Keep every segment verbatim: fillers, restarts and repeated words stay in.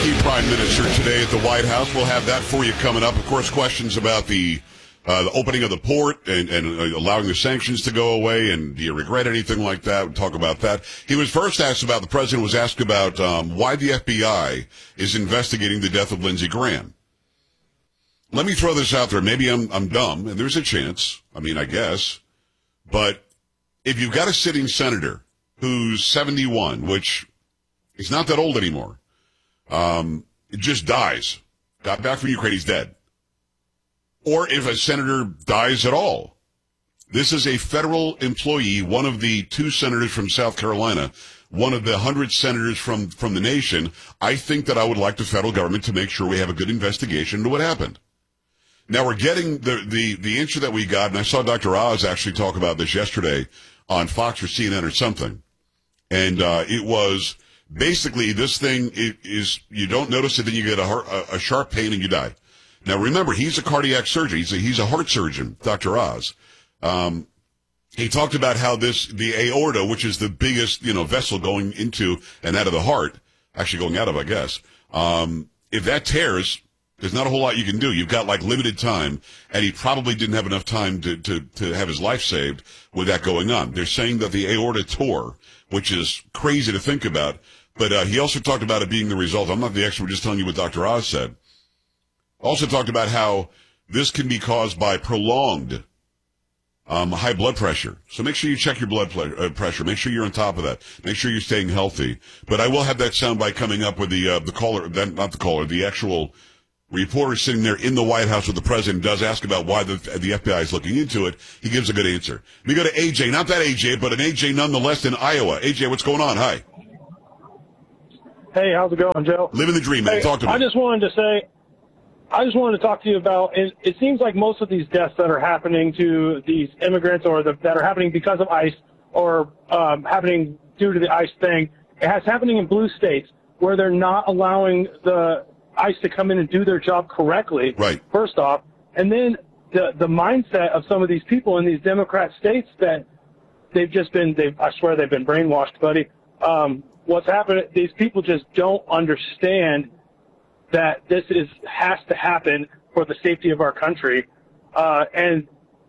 key prime minister today at the White House. We'll have that for you coming up. Of course, questions about the uh, the opening of the port and, and uh, allowing the sanctions to go away. And do you regret anything like that? We'll talk about that. He was first asked about, the president was asked about um, why the F B I is investigating the death of Lindsey Graham. Let me throw this out there. Maybe I'm I'm dumb, and there's a chance. I mean, I guess. But if you've got a sitting senator who's seventy-one, which is not that old anymore, um, it just dies, got back from Ukraine, he's dead. Or if a senator dies at all, this is a federal employee, one of the two senators from South Carolina, one of the hundred senators from, from the nation. I think that I would like the federal government to make sure we have a good investigation into what happened. Now we're getting the, the, the answer that we got, and I saw Doctor Oz actually talk about this yesterday on Fox or C N N or something. And, uh, it was basically this thing is, you don't notice it, then you get a, heart, a, a sharp pain and you die. Now remember, he's a cardiac surgeon. He's a, he's a heart surgeon, Doctor Oz. Um, he talked about how this, the aorta, which is the biggest, you know, vessel going into and out of the heart, actually going out of, I guess, um, if that tears, there's not a whole lot you can do. You've got like limited time, and he probably didn't have enough time to, to, to have his life saved with that going on. They're saying that the aorta tore, which is crazy to think about, but uh, he also talked about it being the result. I'm not the expert, just telling you what Doctor Oz said. Also talked about how this can be caused by prolonged um, high blood pressure. So make sure you check your blood ple- uh, pressure. Make sure you're on top of that. Make sure you're staying healthy. But I will have that soundbite coming up with the uh, the caller, that, not the caller, the actual reporter sitting there in the White House with the president, does ask about why the, the F B I is looking into it. He gives a good answer. We go to A J, not that A J, but an A J nonetheless in Iowa. A J, what's going on? Hi. Hey, how's it going, Joe? Living the dream, man. Hey, Talk to me. I just wanted to say, I just wanted to talk to you about, it, it seems like most of these deaths that are happening to these immigrants, or the, that are happening because of ICE, or um, happening due to the ICE thing, it has happening in blue states where they're not allowing the ICE to come in and do their job correctly, right, first off. And then the the mindset of some of these people in these Democrat states that they've just been, they've, I swear they've been brainwashed, buddy. Um, what's happened, these people just don't understand that this is has to happen for the safety of our country. Uh, and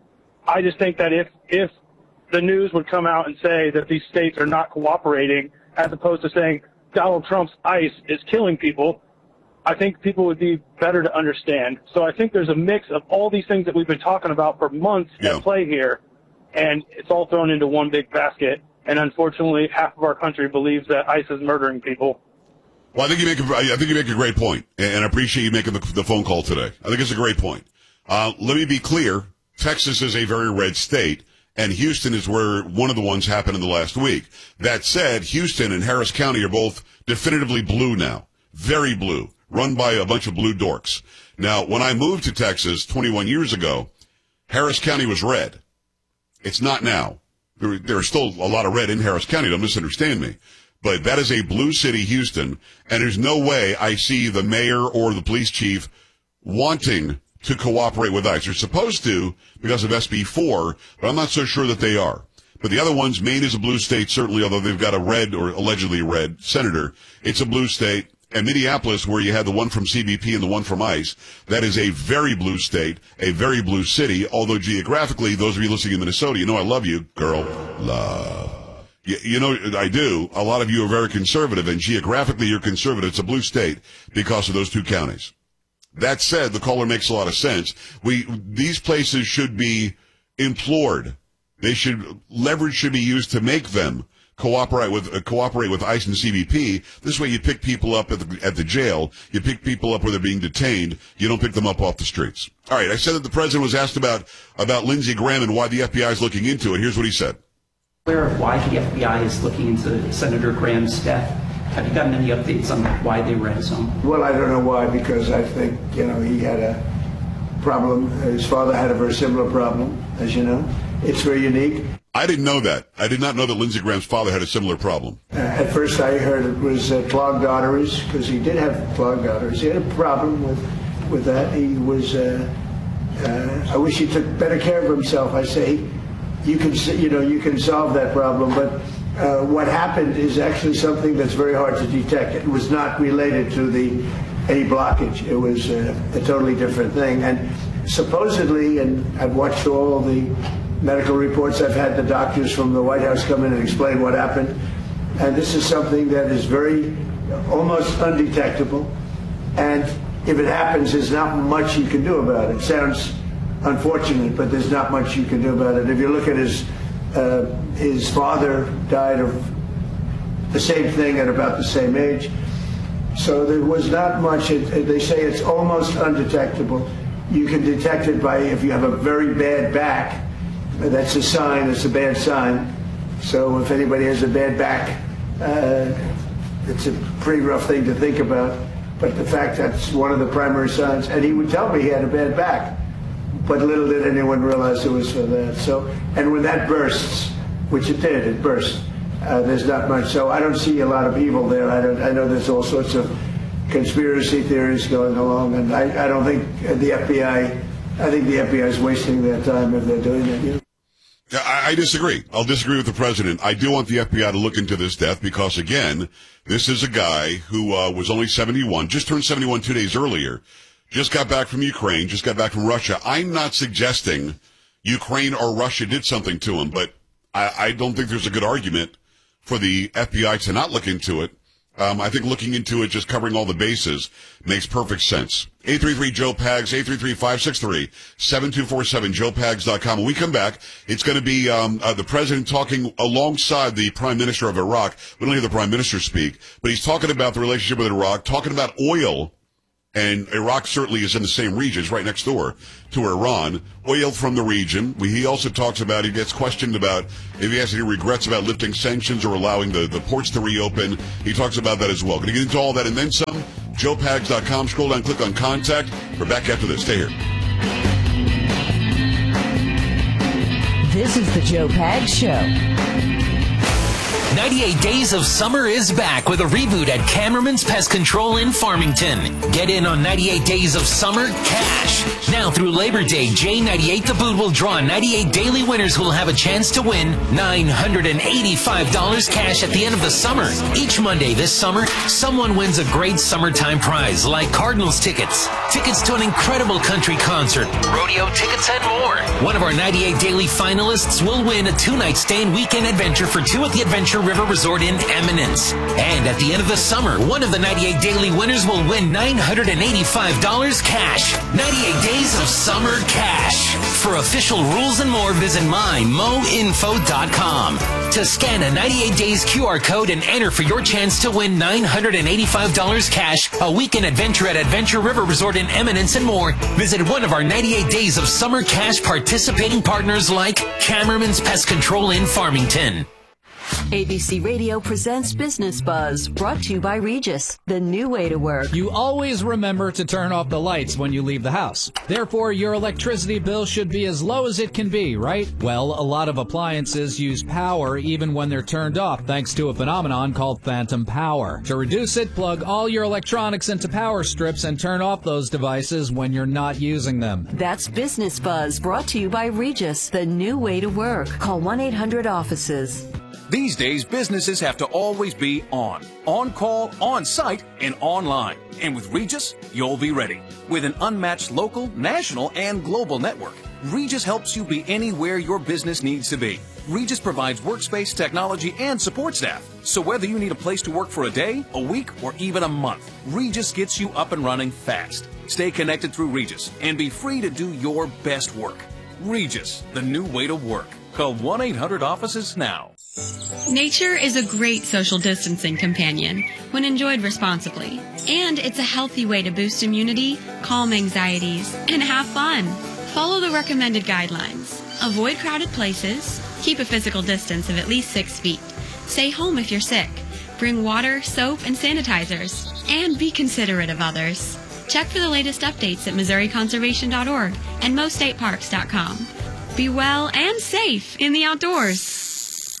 I just think that if if the news would come out and say that these states are not cooperating, as opposed to saying Donald Trump's ICE is killing people, I think people would be better to understand. So I think there's a mix of all these things that we've been talking about for months yeah. at play here, and it's all thrown into one big basket. And unfortunately, half of our country believes that ICE is murdering people. Well, I think you make a, I think you make a great point, and I appreciate you making the, the phone call today. I think it's a great point. Uh, let me be clear. Texas is a very red state, and Houston is where one of the ones happened in the last week. That said, Houston and Harris County are both definitively blue now. Very blue. Run by a bunch of blue dorks. Now, when I moved to Texas twenty-one years ago, Harris County was red. It's not now. There, there are still a lot of red in Harris County. Don't misunderstand me. But that is a blue city, Houston, and there's no way I see the mayor or the police chief wanting to cooperate with ICE. They're supposed to because of S B four, but I'm not so sure that they are. But the other ones, Maine is a blue state, certainly, although they've got a red or allegedly red senator. It's a blue state. And Minneapolis, where you had the one from C B P and the one from ICE, that is a very blue state, a very blue city, although geographically, those of you listening in Minnesota, you know I love you, girl. Love. You, you know, I do. A lot of you are very conservative, and geographically you're conservative. It's a blue state because of those two counties. That said, the caller makes a lot of sense. We, these places should be implored. They should, leverage should be used to make them cooperate with uh, cooperate with ICE and C B P. This way you pick people up at the, at the jail. You pick people up where they're being detained. You don't pick them up off the streets. All right, I said that the president was asked about, about Lindsey Graham and why the F B I is looking into it. Here's what he said. Aware of why the F B I is looking into Senator Graham's death? Have you gotten any updates on why they ransomed? Well, I don't know why, because I think, you know, he had a problem. His father had a very similar problem, as you know. It's very unique. I didn't know that. I did not know that Lindsey Graham's father had a similar problem. Uh, at first I heard it was uh, clogged arteries, because he did have clogged arteries. He had a problem with, with that. He was, uh, uh, I wish he took better care of himself. I say, you can, you know, you can solve that problem, but uh, what happened is actually something that's very hard to detect. It was not related to the any blockage. It was uh, a totally different thing. And supposedly, and I've watched all the medical reports, I've had the doctors from the White House come in and explain what happened. And this is something that is very, almost undetectable. And if it happens, there's not much you can do about it. It sounds unfortunate, but there's not much you can do about it. If you look at his, uh, his father died of the same thing at about the same age. So there was not much. It, it, they say it's almost undetectable. You can detect it by if you have a very bad back. That's a sign. It's a bad sign. So if anybody has a bad back, uh, it's a pretty rough thing to think about. But the fact that's one of the primary signs. And he would tell me he had a bad back. But little did anyone realize it was for that. So, and when that bursts, which it did, it burst. Uh, there's not much. So I don't see a lot of evil there. I don't. I know there's all sorts of conspiracy theories going along, and I, I don't think the F B I. I think the F B I is wasting their time if they're doing it. You know? I, I disagree. I'll disagree with the president. I do want the F B I to look into this death because, again, this is a guy who uh, was only seventy-one, just turned seventy-one two days earlier, just got back from Ukraine, just got back from Russia. I'm not suggesting Ukraine or Russia did something to him, but I, I don't think there's a good argument for the F B I to not look into it. Um, I think looking into it, just covering all the bases, makes perfect sense. eight three three Joe Pags, eight three three, five six three, seven two four seven, joe pags dot com. When we come back, it's going to be um, uh, the president talking alongside the prime minister of Iraq. We don't hear the prime minister speak, but he's talking about the relationship with Iraq, talking about oil. And Iraq certainly is in the same region. It's right next door to Iran. Oil from the region. We, he also talks about, he gets questioned about if he has any regrets about lifting sanctions or allowing the, the ports to reopen. He talks about that as well. Going to get into all that and then some. joe pags dot com. Scroll down, click on contact. We're back after this. Stay here. This is the Joe Pags Show. ninety-eight Days of Summer is back with a reboot at Cameraman's Pest Control in Farmington. Get in on ninety-eight Days of Summer cash. Now through Labor Day, J ninety-eight The Boot will draw ninety-eight daily winners who will have a chance to win nine hundred eighty-five dollars cash at the end of the summer. Each Monday this summer, someone wins a great summertime prize like Cardinals tickets, tickets to an incredible country concert, rodeo tickets, and more. One of our ninety-eight daily finalists will win a two-night stay and weekend adventure for two at the Adventure River Resort in Eminence. And at the end of the summer, one of the ninety-eight daily winners will win nine hundred eighty-five dollars cash. ninety-eight Days of Summer cash. For official rules and more, visit my mo info dot com. To scan a ninety-eight days Q R code and enter for your chance to win nine hundred eighty-five dollars cash, a weekend adventure at Adventure River Resort in Eminence, and more, visit one of our ninety-eight Days of Summer cash participating partners like Cameraman's Pest Control in Farmington. A B C Radio presents Business Buzz, brought to you by Regis, the new way to work. You always remember to turn off the lights when you leave the house. Therefore, your electricity bill should be as low as it can be, right? Well, a lot of appliances use power even when they're turned off, thanks to a phenomenon called phantom power. To reduce it, plug all your electronics into power strips and turn off those devices when you're not using them. That's Business Buzz, brought to you by Regis, the new way to work. Call one eight hundred offices. These days, businesses have to always be on. On call, on site, and online. And with Regis, you'll be ready. With an unmatched local, national, and global network, Regis helps you be anywhere your business needs to be. Regis provides workspace, technology, and support staff. So whether you need a place to work for a day, a week, or even a month, Regis gets you up and running fast. Stay connected through Regis and be free to do your best work. Regis, the new way to work. Call one eight hundred offices now. Nature is a great social distancing companion when enjoyed responsibly. And it's a healthy way to boost immunity, calm anxieties, and have fun. Follow the recommended guidelines. Avoid crowded places. Keep a physical distance of at least six feet. Stay home if you're sick. Bring water, soap, and sanitizers. And be considerate of others. Check for the latest updates at missouri conservation dot org and mo state parks dot com. Be well and safe in the outdoors.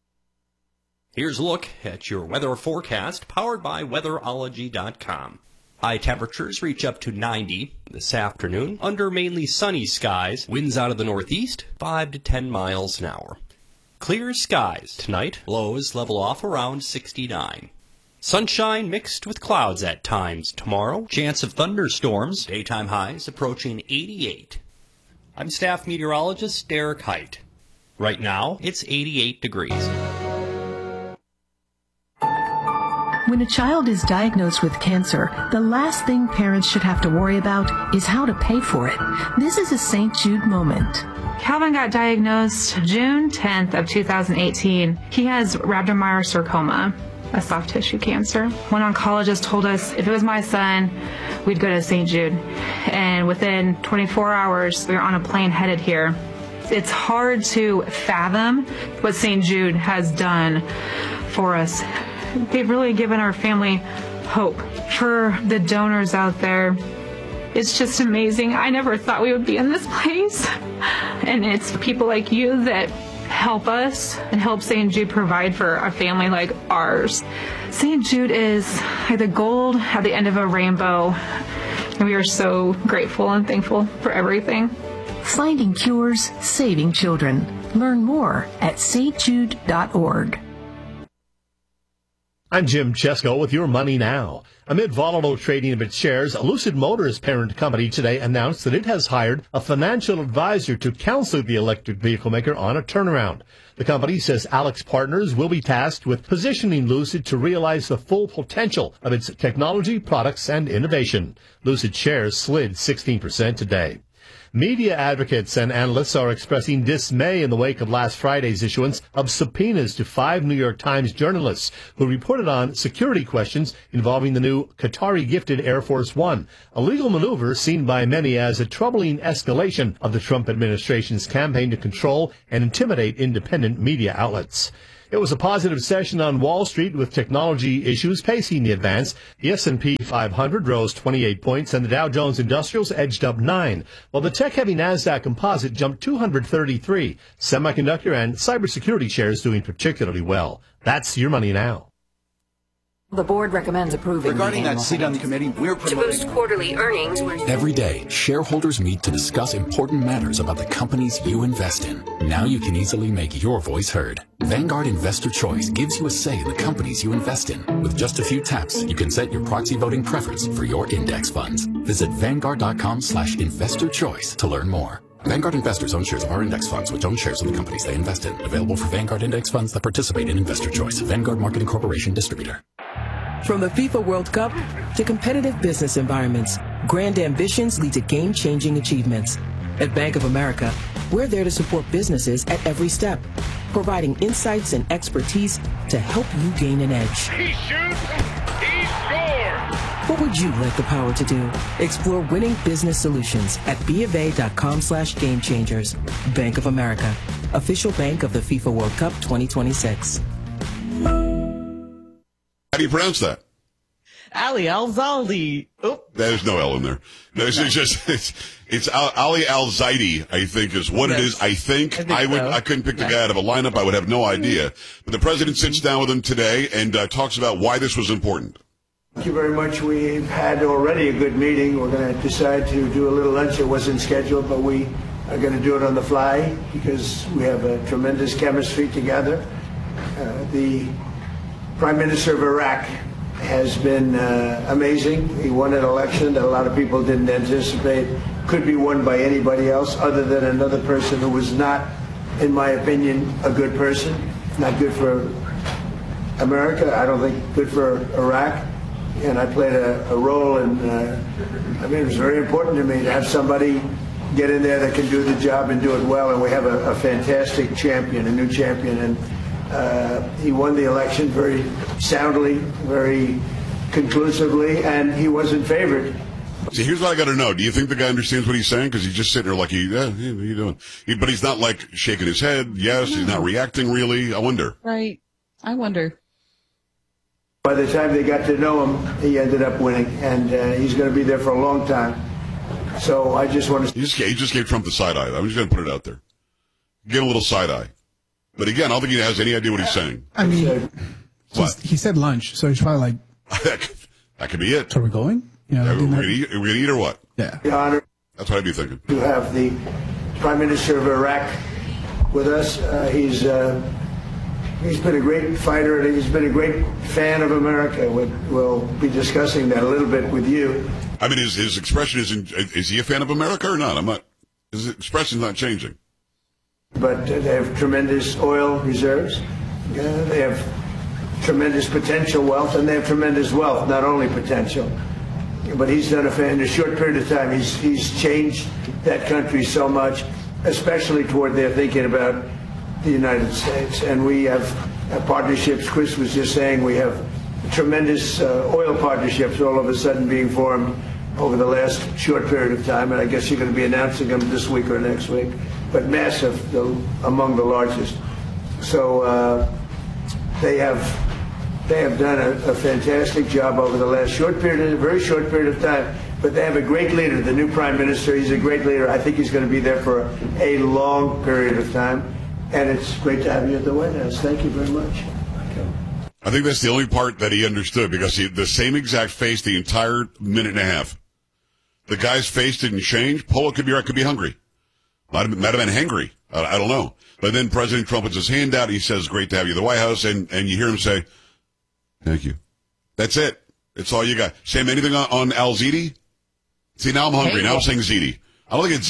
Here's a look at your weather forecast, powered by weatherology dot com. High temperatures reach up to ninety this afternoon, under mainly sunny skies. Winds out of the northeast, five to ten miles an hour. Clear skies tonight. Lows level off around sixty-nine. Sunshine mixed with clouds at times tomorrow. Chance of thunderstorms. Daytime highs approaching eighty-eight. I'm staff meteorologist Derek Height. Right now, it's eighty-eight degrees. When a child is diagnosed with cancer, the last thing parents should have to worry about is how to pay for it. This is a Saint Jude moment. Calvin got diagnosed June tenth of two thousand eighteen. He has rhabdomyosarcoma, a soft tissue cancer. One oncologist told us if it was my son, we'd go to Saint Jude. And within twenty-four hours, we were on a plane headed here. It's hard to fathom what Saint Jude has done for us. They've really given our family hope. For the donors out there, it's just amazing. I never thought we would be in this place. And it's people like you that help us and help Saint Jude provide for a family like ours. Saint Jude is like the gold at the end of a rainbow. And we are so grateful and thankful for everything. Finding cures, saving children. Learn more at s t jude dot org. I'm Jim Chesko with your Money Now. Amid volatile trading of its shares, Lucid Motors' parent company today announced that it has hired a financial advisor to counsel the electric vehicle maker on a turnaround. The company says Alex Partners will be tasked with positioning Lucid to realize the full potential of its technology, products, and innovation. Lucid shares slid sixteen percent today. Media advocates and analysts are expressing dismay in the wake of last Friday's issuance of subpoenas to five New York Times journalists who reported on security questions involving the new Qatari-gifted Air Force One, a legal maneuver seen by many as a troubling escalation of the Trump administration's campaign to control and intimidate independent media outlets. It was a positive session on Wall Street with technology issues pacing the advance. The S and P five hundred rose twenty-eight points and the Dow Jones Industrials edged up nine, while the tech-heavy NASDAQ Composite jumped two hundred thirty-three. Semiconductor and cybersecurity shares doing particularly well. That's your Money Now. The board recommends approving. Regarding that seat on the committee, we're promoting. To boost quarterly earnings. Every day, shareholders meet to discuss important matters about the companies you invest in. Now you can easily make your voice heard. Vanguard Investor Choice gives you a say in the companies you invest in. With just a few taps, you can set your proxy voting preference for your index funds. Visit Vanguard.com slash investor choice to learn more. Vanguard investors own shares of our index funds, which own shares of the companies they invest in. Available for Vanguard index funds that participate in Investor Choice. Vanguard Marketing Corporation distributor. From the FIFA World Cup to competitive business environments, grand ambitions lead to game-changing achievements. At Bank of America, we're there to support businesses at every step, providing insights and expertise to help you gain an edge. He shoots, he scores! What would you like the power to do? Explore winning business solutions at bofa.com slash game changers. Bank of America, official bank of the FIFA World Cup twenty twenty-six. How do you pronounce that? Ali Al-Zaldi. Oh. There's no L in there. No, it's, it's just, it's, it's Ali Al-Zaidi, I think, is what yes. it is. I think I, think I would, so. I couldn't pick the yeah. guy out of a lineup. I would have no idea. But the president sits down with him today and uh, talks about why this was important. Thank you very much. We've had already a good meeting. We're going to decide to do a little lunch. It wasn't scheduled, but we are going to do it on the fly because we have a tremendous chemistry together. Uh, the Prime Minister of Iraq has been uh, amazing. He won an election that a lot of people didn't anticipate could be won by anybody else other than another person who was not, in my opinion, a good person. Not good for America. I don't think good for Iraq. And I played a, a role in, uh, I mean, it was very important to me to have somebody get in there that can do the job and do it well. And we have a, a fantastic champion, a new champion. And Uh, he won the election very soundly, very conclusively, and he wasn't favored. See, here's what I got to know. Do you think the guy understands what he's saying? Because he's just sitting there like, he, yeah, yeah, what are you doing? He, but he's not like shaking his head. Yes, he's not reacting really. I wonder. Right. I wonder. By the time they got to know him, he ended up winning, and uh, he's going to be there for a long time. So I just want to... He just, he just gave Trump the side eye. I'm just going to put it out there. Give him a little side eye. But again, I don't think he has any idea what he's saying. I mean, what? He said lunch, so he's probably like... that, could, that could be it. So are we going? You know, yeah, we're going to eat, eat or what? Yeah. The honor That's what I'd be thinking. To have the Prime Minister of Iraq with us. Uh, he's uh, he's been a great fighter, and he's been a great fan of America. We'll, we'll be discussing that a little bit with you. I mean, his, his expression isn't, is he a fan of America or not? I'm not, his expression's not changing. But uh, they have tremendous oil reserves. Uh, they have tremendous potential wealth, and they have tremendous wealth, not only potential. But he's done a fan in a short period of time. He's he's changed that country so much, especially toward their thinking about the United States. And we have uh, partnerships. Chris was just saying we have tremendous uh, oil partnerships all of a sudden being formed over the last short period of time. And I guess you're going to be announcing them this week or next week. But massive, the, among the largest. So uh, they have. They have done a, a fantastic job over the last short period, a very short period of time. But they have a great leader, the new prime minister. He's a great leader. I think he's going to be there for a, a long period of time. And it's great to have you at the White House. Thank you very much. I think that's the only part that he understood, because he the same exact face the entire minute and a half. The guy's face didn't change. Polo could be right, could be hungry. Might have been, might have been hangry. I, I don't know. But then President Trump puts his hand out. He says, great to have you at the White House. And, and you hear him say, thank you. That's it. That's all you got. Sam, anything on, on Al-Zidi? See, now I'm hungry. Now I'm saying Zidi. I don't think it's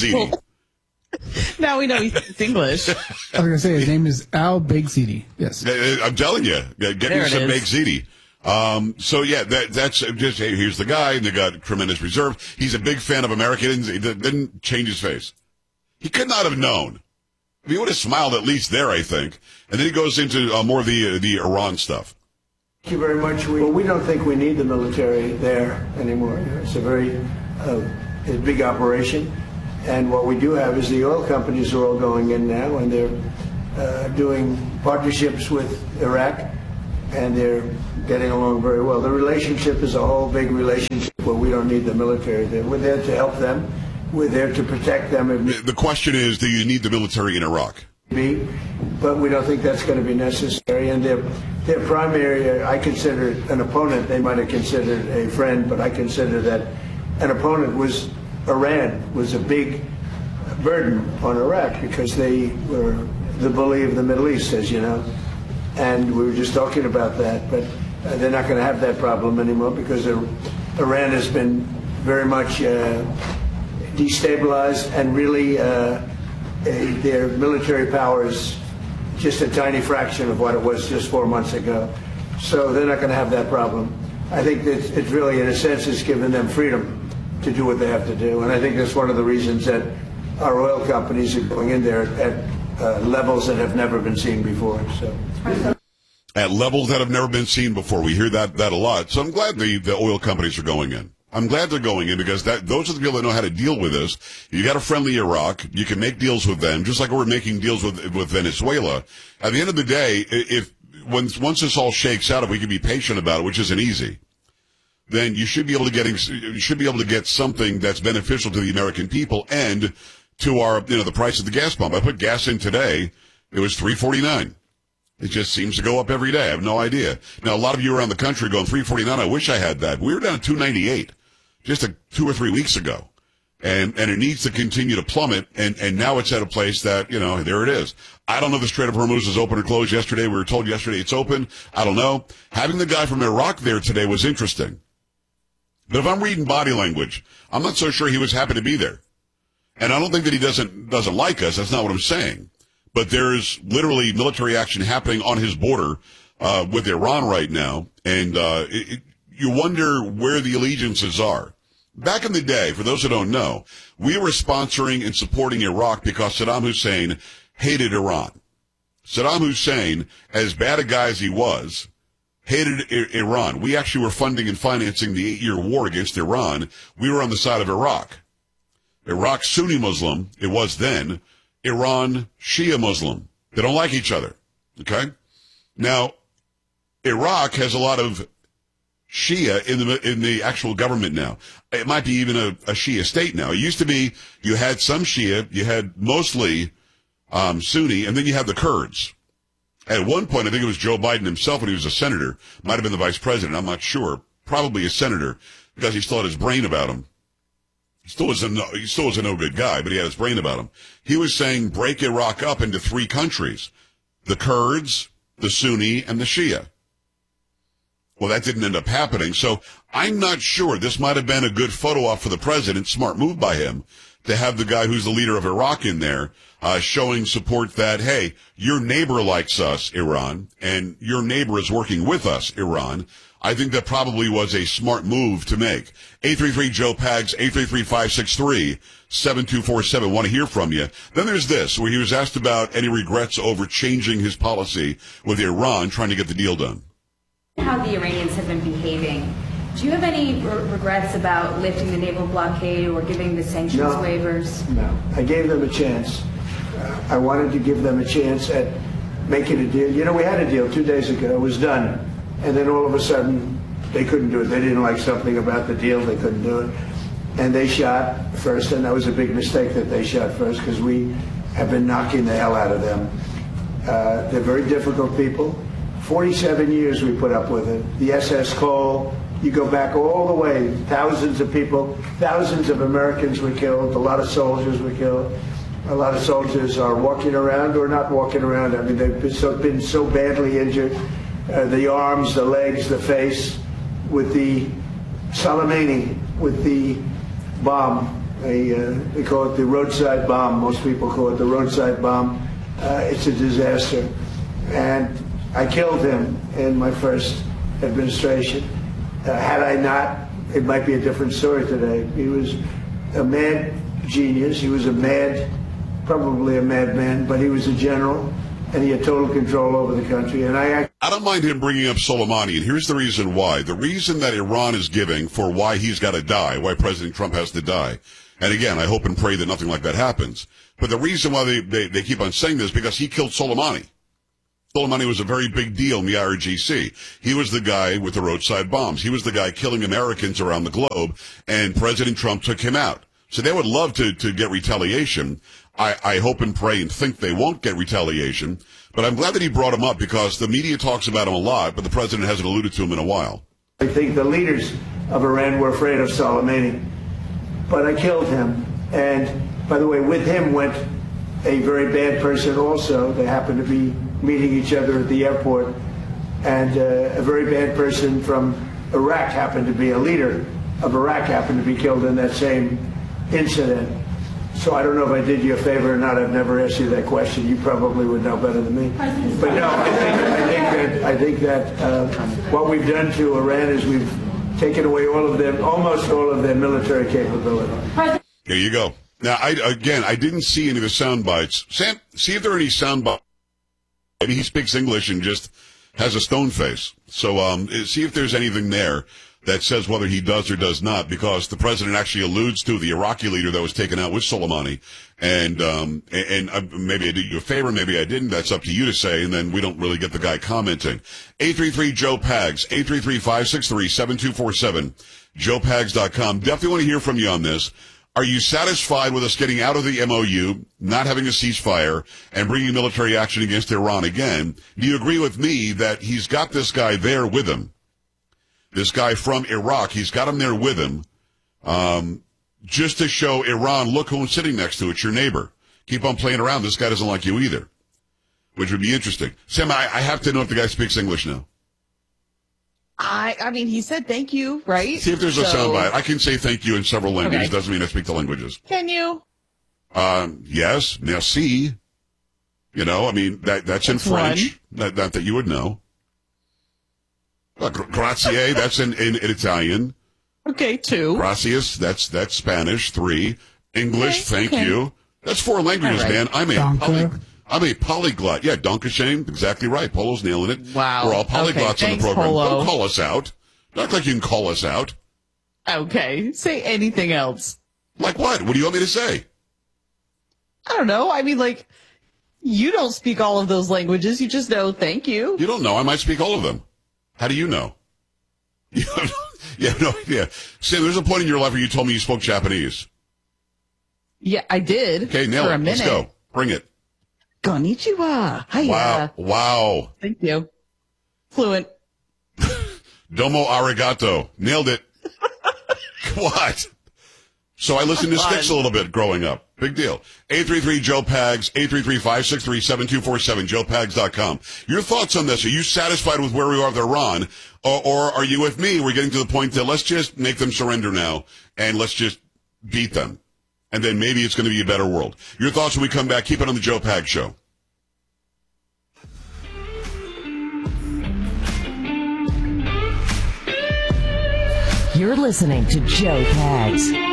Zidi. Now we know he's English. I was going to say his name is Al Baked Ziti. Yes. I'm telling you. Get There me some it baked is. Ziti. Um, so, yeah, that, that's just, hey, here's the guy, and they got tremendous reserve. He's a big fan of America. He didn't, he didn't change his face. He could not have known. He would have smiled at least there, I think. And then he goes into uh, more of the, uh, the Iran stuff. Thank you very much. We, well, we don't think we need the military there anymore. It's a very uh, a big operation. And what we do have is the oil companies are all going in now, and they're uh, doing partnerships with Iraq, and they're getting along very well. The relationship is a whole big relationship where we don't need the military there. We're there to help them. We're there to protect them. If The question is, do you need the military in Iraq? be, but we don't think that's going to be necessary. And their their primary, I consider an opponent. They might have considered a friend, but I consider that an opponent was Iran, was a big burden on Iraq because they were the bully of the Middle East, as you know. And we were just talking about that, but uh, they're not going to have that problem anymore because Iran has been very much uh, destabilized, and really uh, a, their military power is just a tiny fraction of what it was just four months ago. So they're not going to have that problem. I think that it's really, in a sense, it's given them freedom to do what they have to do. And I think that's one of the reasons that our oil companies are going in there at uh, levels that have never been seen before. So. At levels that have never been seen before. We hear that, that a lot. So I'm glad the, the oil companies are going in. I'm glad they're going in because that, those are the people that know how to deal with this. You got a friendly Iraq. You can make deals with them, just like we're making deals with, with Venezuela. At the end of the day, if, once, once this all shakes out, if we can be patient about it, which isn't easy, then you should be able to get, you should be able to get something that's beneficial to the American people and to our, you know, the price of the gas pump. I put gas in today. It was three forty-nine. It just seems to go up every day. I have no idea. Now, a lot of you around the country going three forty-nine. I wish I had that. We were down at two ninety-eight just a, two or three weeks ago. And, and it needs to continue to plummet. And, and now it's at a place that, you know, there it is. I don't know if the Strait of Hormuz is open or closed yesterday. We were told yesterday it's open. I don't know. Having the guy from Iraq there today was interesting. But if I'm reading body language, I'm not so sure he was happy to be there. And I don't think that he doesn't, doesn't like us. That's not what I'm saying. But there's literally military action happening on his border, uh, with Iran right now. And, uh, it, it, you wonder where the allegiances are. Back in the day, for those who don't know, we were sponsoring and supporting Iraq because Saddam Hussein hated Iran. Saddam Hussein, as bad a guy as he was, hated I- Iran. We actually were funding and financing the eight-year war against Iran. We were on the side of Iraq. Iraq Sunni Muslim, it was then. Iran Shia Muslim. They don't like each other. Okay? Now, Iraq has a lot of Shia in the in the actual government now. It might be even a, a Shia state now. It used to be you had some Shia, you had mostly um, Sunni, and then you had the Kurds. At one point, I think it was Joe Biden himself when he was a senator. Might have been the vice president. I'm not sure. Probably a senator because he still had his brain about him. Still was a no, he still was a no good guy, but he had his brain about him. He was saying break Iraq up into three countries: the Kurds, the Sunni, and the Shia. Well, that didn't end up happening. So I'm not sure. This might have been a good photo op for the president. Smart move by him to have the guy who's the leader of Iraq in there, uh, showing support that, hey, your neighbor likes us, Iran, and your neighbor is working with us, Iran. I think that probably was a smart move to make. eight three three Joe Pags, eight three three, five six three, seven two four seven. Want to hear from you. Then there's this, where he was asked about any regrets over changing his policy with Iran, trying to get the deal done. How the Iranians have been behaving. Do you have any re- regrets about lifting the naval blockade or giving the sanctions no, waivers? No. I gave them a chance. Uh, I wanted to give them a chance at making a deal. You know, we had a deal two days ago. It was done. And then all of a sudden, they couldn't do it. They didn't like something about the deal. They couldn't do it. And they shot first, and that was a big mistake that they shot first because we have been knocking the hell out of them. Uh, they're very difficult people. forty-seven years we put up with it. The S S Cole, you go back all the way, thousands of people, thousands of Americans were killed, a lot of soldiers were killed. A lot of soldiers are walking around or not walking around. I mean, they've been so, been so badly injured. Uh, the arms, the legs, the face, with the Soleimani, with the bomb. They, uh, they call it the roadside bomb. Most people call it the roadside bomb. Uh, it's a disaster. And I killed him in my first administration. Uh, had I not, it might be a different story today. He was a mad genius. He was a mad, probably a madman, but he was a general, and he had total control over the country. And I act- I don't mind him bringing up Soleimani, and here's the reason why. The reason that Iran is giving for why he's got to die, why President Trump has to die. And again, I hope and pray that nothing like that happens. But the reason why they, they, they keep on saying this is because he killed Soleimani. Soleimani was a very big deal in the I R G C. He was the guy with the roadside bombs. He was the guy killing Americans around the globe, and President Trump took him out. So they would love to, to get retaliation. I, I hope and pray and think they won't get retaliation. But I'm glad that he brought him up because the media talks about him a lot, but the president hasn't alluded to him in a while. I think the leaders of Iran were afraid of Soleimani, but I killed him. And by the way, with him went a very bad person also. They happened to be meeting each other at the airport. And uh, a very bad person from Iraq happened to be, a leader of Iraq happened to be killed in that same incident. So I don't know if I did you a favor or not. I've never asked you that question. You probably would know better than me. But no, I think, I think that, I think that uh, what we've done to Iran is we've taken away all of them, almost all of their military capability. There you go. Now, I, again, I didn't see any of the sound bites. Sam, see if there are any sound bites. Maybe he speaks English and just has a stone face. So um, see if there's anything there that says whether he does or does not, because the president actually alludes to the Iraqi leader that was taken out with Soleimani. And, um, and, and uh, maybe I did you a favor, maybe I didn't. That's up to you to say, and then we don't really get the guy commenting. eight three three Joe Pags, eight three three, five six three, seven two four seven, joe pags dot com. Definitely want to hear from you on this. Are you satisfied with us getting out of the M O U, not having a ceasefire, and bringing military action against Iran again? Do you agree with me that he's got this guy there with him? This guy from Iraq, he's got him there with him, um, just to show Iran, look who's sitting next to it, your neighbor. Keep on playing around. This guy doesn't like you either, which would be interesting. Sam, I, I have to know if the guy speaks English now. I I mean, he said thank you, right? See if there's so, a soundbite. I can say thank you in several languages. Okay. Doesn't mean I speak the languages. Can you? Um, yes, merci. You know, I mean, that that's in That's French. Not, not that you would know. Uh, gra- grazie, that's in, in, in Italian. Okay, two. Gracias, that's that's Spanish. Three. English, Okay, thank okay. you. That's four languages, All right. man. I'm a Danke. poly, I'm a polyglot. Yeah, Dankeschön, exactly right. Polo's nailing it. Wow. We're all polyglots Okay, on the thanks, program. Polo. Don't call us out. Not like you can call us out. Okay, say anything else. Like what? What do you want me to say? I don't know. I mean, like, you don't speak all of those languages. You just know thank you. You don't know. I might speak all of them. How do you know? You have, you have no idea. Sam, there's a point in your life where you told me you spoke Japanese. Yeah, I did. Okay, nail for it. a minute. Let's go. Bring it. Konnichiwa. Hiya. Wow. Wow. Thank you. Fluent. Domo arigato. Nailed it. What? So I listened to Styx a little bit growing up. Big deal. eight three three, Joe Pags, eight three three, five six three, seven two four seven, joe pags dot com. Your thoughts on this? Are you satisfied with where we are with Iran? Or, or are you with me? We're getting to the point that let's just make them surrender now and let's just beat them. And then maybe it's going to be a better world. Your thoughts when we come back. Keep it on the Joe Pags Show. You're listening to Joe Pags.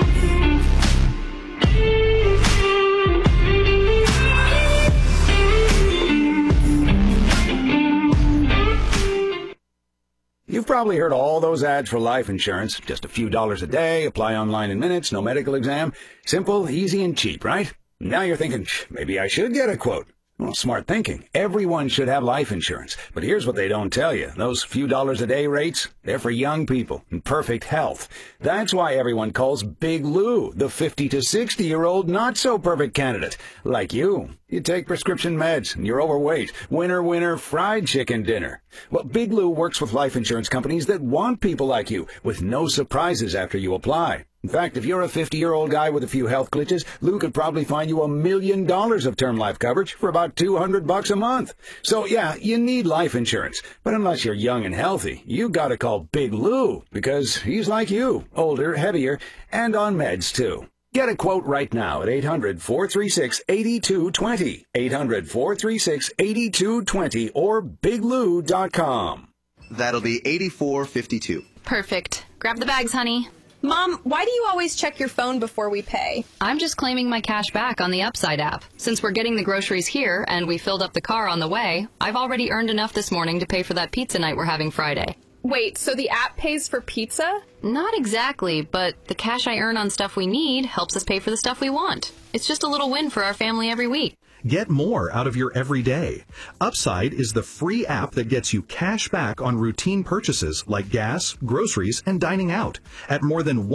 You've probably heard all those ads for life insurance. Just a few dollars a day, apply online in minutes, no medical exam. Simple, easy, and cheap, right? Now you're thinking, maybe I should get a quote. Well, smart thinking. Everyone should have life insurance. But here's what they don't tell you. Those few dollars a day rates, they're for young people in perfect health. That's why everyone calls Big Lou the fifty to sixty-year-old not-so-perfect candidate. Like you. You take prescription meds, and you're overweight. Winner, winner, fried chicken dinner. Well, Big Lou works with life insurance companies that want people like you, with no surprises after you apply. In fact, if you're a fifty-year-old guy with a few health glitches, Lou could probably find you a million dollars of term life coverage for about two hundred bucks a month. So yeah, you need life insurance. But unless you're young and healthy, you gotta call Big Lou, because he's like you, older, heavier, and on meds too. Get a quote right now at eight hundred, four three six, eight two two zero, eight hundred, four three six, eight two two zero, or big lou dot com. That'll be eighty-four fifty-two. Perfect. Grab the bags, honey. Mom, why do you always check your phone before we pay? I'm just claiming my cash back on the Upside app. Since we're getting the groceries here and we filled up the car on the way, I've already earned enough this morning to pay for that pizza night we're having Friday. Wait, so the app pays for pizza? Not exactly, but the cash I earn on stuff we need helps us pay for the stuff we want. It's just a little win for our family every week. Get more out of your everyday. Upside is the free app that gets you cash back on routine purchases like gas, groceries, and dining out at more than